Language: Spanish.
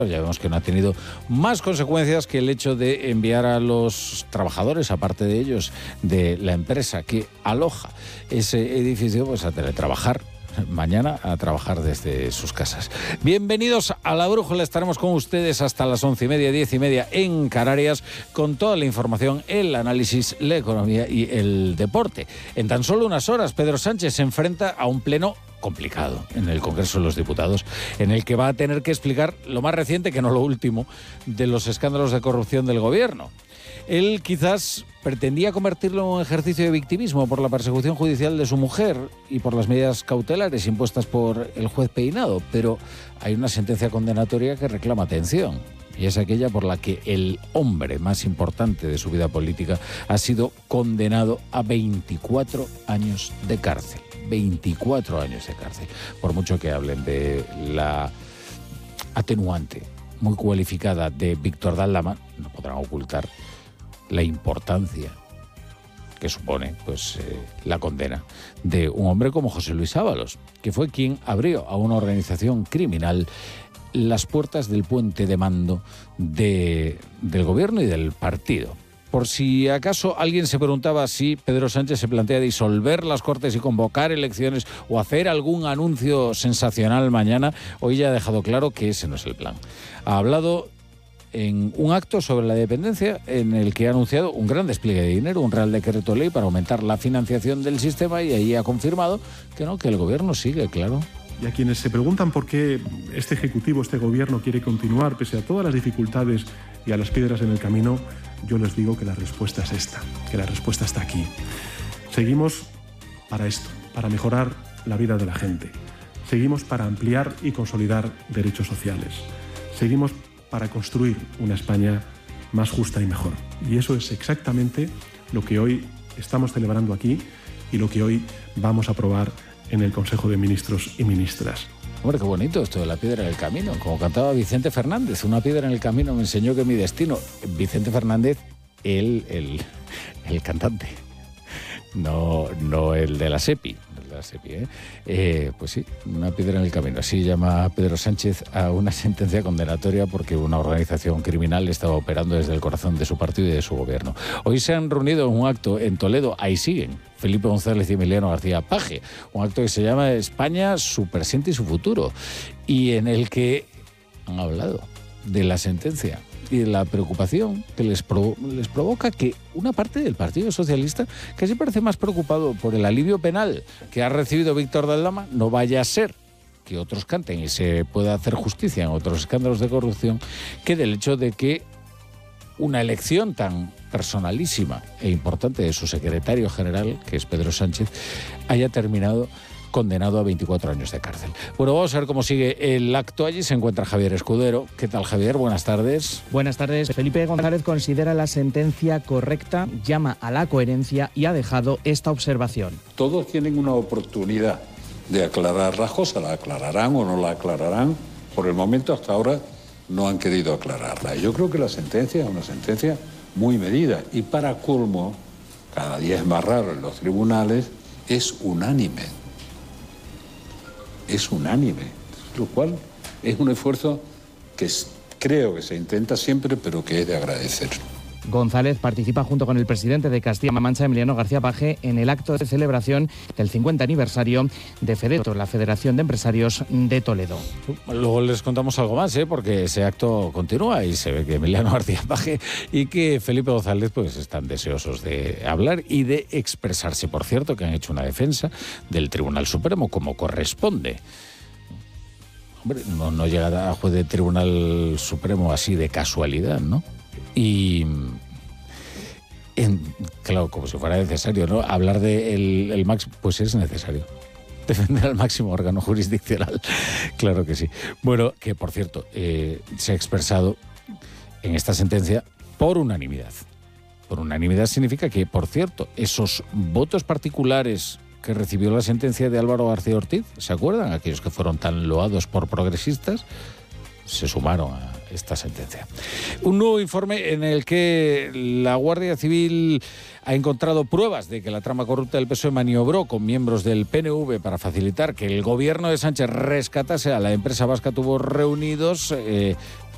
Ya vemos que no ha tenido más consecuencias que el hecho de enviar a los trabajadores, aparte de ellos, de la empresa que aloja ese edificio, pues a teletrabajar. Mañana a trabajar desde sus casas. Bienvenidos a La Brújula, estaremos con ustedes hasta las 11:30, 10:30 en Canarias, con toda la información, el análisis, la economía y el deporte. En tan solo unas horas, Pedro Sánchez se enfrenta a un pleno complicado en el Congreso de los Diputados, en el que va a tener que explicar lo más reciente, que no lo último, de los escándalos de corrupción del gobierno. Él quizás pretendía convertirlo en un ejercicio de victimismo por la persecución judicial de su mujer y por las medidas cautelares impuestas por el juez Peinado, pero hay una sentencia condenatoria que reclama atención, y es aquella por la que el hombre más importante de su vida política ha sido condenado a 24 años de cárcel. 24 años de cárcel, por mucho que hablen de la atenuante muy cualificada de Víctor Daldama, no podrán ocultar la importancia que supone la condena de un hombre como José Luis Ábalos, que fue quien abrió a una organización criminal las puertas del puente de mando del gobierno y del partido. Por si acaso alguien se preguntaba si Pedro Sánchez se plantea disolver las Cortes y convocar elecciones o hacer algún anuncio sensacional mañana, hoy ya ha dejado claro que ese no es el plan. Ha hablado en un acto sobre la dependencia en el que ha anunciado un gran despliegue de dinero, un real decreto ley para aumentar la financiación del sistema, y ahí ha confirmado que el gobierno sigue, claro. Y a quienes se preguntan por qué este Ejecutivo, este Gobierno quiere continuar pese a todas las dificultades y a las piedras en el camino, yo les digo que la respuesta es esta, que la respuesta está aquí. Seguimos para esto, para mejorar la vida de la gente. Seguimos para ampliar y consolidar derechos sociales. Seguimos para construir una España más justa y mejor. Y eso es exactamente lo que hoy estamos celebrando aquí y lo que hoy vamos a aprobar en el Consejo de Ministros y Ministras. Hombre, qué bonito esto de la piedra en el camino, como cantaba Vicente Fernández, una piedra en el camino me enseñó que mi destino. Vicente Fernández, el cantante, no el de la SEPI. Pues sí, una piedra en el camino. Así llama Pedro Sánchez a una sentencia condenatoria porque una organización criminal estaba operando desde el corazón de su partido y de su gobierno. Hoy se han reunido en un acto en Toledo, ahí siguen, Felipe González y Emiliano García Paje, un acto que se llama España, su presente y su futuro, y en el que han hablado de la sentencia y de la preocupación que les provoca que una parte del Partido Socialista, que sí parece más preocupado por el alivio penal que ha recibido Víctor Daldama, no vaya a ser que otros canten y se pueda hacer justicia en otros escándalos de corrupción, que del hecho de que una elección tan personalísima e importante de su secretario general, que es Pedro Sánchez, haya terminado condenado a 24 años de cárcel. Bueno, vamos a ver cómo sigue el acto. Allí se encuentra Javier Escudero. ¿Qué tal, Javier? Buenas tardes. Buenas tardes. Felipe González considera la sentencia correcta, llama a la coherencia y ha dejado esta observación. Todos tienen una oportunidad de aclarar las cosas, la aclararán o no la aclararán. Por el momento, hasta ahora, no han querido aclararla. Yo creo que la sentencia es una sentencia muy medida y, para colmo, cada día es más raro en los tribunales, es unánime. Es unánime, lo cual es un esfuerzo que creo que se intenta siempre, pero que es de agradecer. González participa junto con el presidente de Castilla-La Mancha, Emiliano García Paje, en el acto de celebración del 50 aniversario de FEDETO, la Federación de Empresarios de Toledo. Luego les contamos algo más, porque ese acto continúa y se ve que Emiliano García Paje y que Felipe González pues están deseosos de hablar y de expresarse. Por cierto, que han hecho una defensa del Tribunal Supremo como corresponde. Hombre, no llega a juez de Tribunal Supremo así de casualidad, ¿no? Y claro, como si fuera necesario, ¿no? Hablar de el máximo, pues es necesario. Defender al máximo órgano jurisdiccional, claro que sí. Bueno, que por cierto, se ha expresado en esta sentencia por unanimidad. Por unanimidad significa que, por cierto, esos votos particulares que recibió la sentencia de Álvaro García Ortiz, ¿se acuerdan? Aquellos que fueron tan loados por progresistas, se sumaron a esta sentencia. Un nuevo informe en el que la Guardia Civil ha encontrado pruebas de que la trama corrupta del PSOE maniobró con miembros del PNV para facilitar que el gobierno de Sánchez rescatase a la empresa vasca Tubos Reunidos,